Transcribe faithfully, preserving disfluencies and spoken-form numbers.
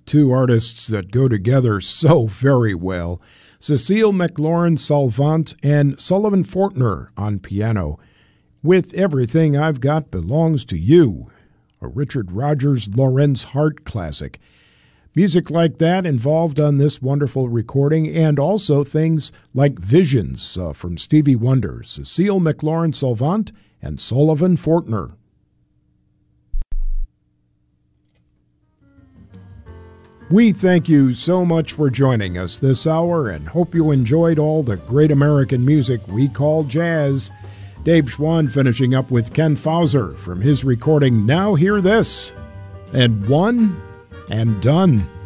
two artists that go together so very well. Cecile McLaurin-Salvant and Sullivan Fortner on piano. With Everything I've Got Belongs to You, a Richard Rodgers Lorenz Hart classic. Music like that involved on this wonderful recording, and also things like Visions uh, from Stevie Wonder, Cecile McLaurin-Salvant and Sullivan Fortner. We thank you so much for joining us this hour and hope you enjoyed all the great American music we call jazz. Dave Schwann finishing up with Ken Fauser from his recording Now Hear This, and One and Done.